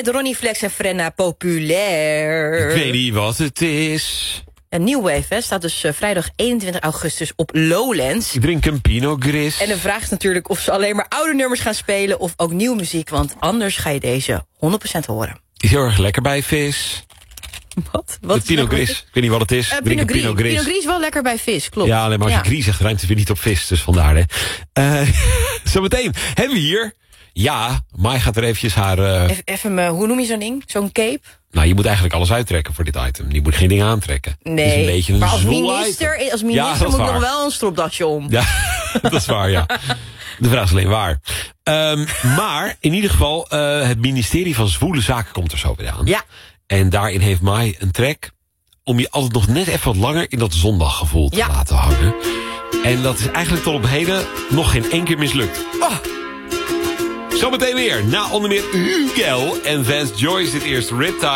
met Ronnie Flex en Frenna Populair. Ik weet niet wat het is. Een New Wave, hè, staat dus vrijdag 21 augustus op Lowlands. Ik drink een Pinot Gris. En de vraag is natuurlijk of ze alleen maar oude nummers gaan spelen of ook nieuwe muziek, want anders ga je deze 100% horen. Is heel erg lekker bij vis. Wat? De Pinot Gris. Ik weet niet wat het is. Drink een Pinot Gris. Pinot Gris is wel lekker bij vis, klopt. Ja, alleen maar als je Gris zegt, ruimt het weer niet op vis. Dus vandaar, hè. Zometeen hebben we hier... Ja, Mai gaat er eventjes haar... Even, hoe noem je zo'n ding? Zo'n cape? Nou, je moet eigenlijk alles uittrekken voor dit item. Je moet geen dingen aantrekken. Nee, het is een beetje een maar als zwoel minister item. moet waar. nog wel een stropdasje om. Ja, dat is waar, ja. De vraag is alleen waar. Maar in ieder geval, het ministerie van Zwoele Zaken komt er zo weer aan. Ja. En daarin heeft Mai een track om je altijd nog net even wat langer in dat zondaggevoel te laten hangen. En dat is eigenlijk tot op heden nog geen één keer mislukt. Oh. Zometeen weer, na onder meer Hugel en Vance Joyce, dit eerste Riptide.